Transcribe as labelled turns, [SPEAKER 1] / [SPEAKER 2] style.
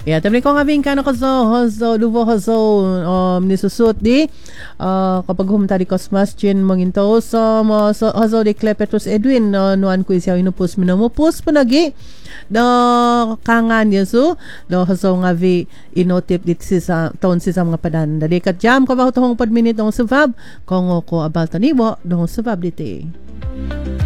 [SPEAKER 1] Ya, tapi ko ngabing ka na ko so luvo ko so nisusut di kapag humtari kosmas chin manginto so hazo di Clepetus Edwin nuan ko siya inupos minamupos panagi do kangan yesu do hazo ngavi inotip dit sa ton si sa mga padan dali kat jam ko ba hutong pad minute dong subab kongo ko abal tanibo dong subab diti.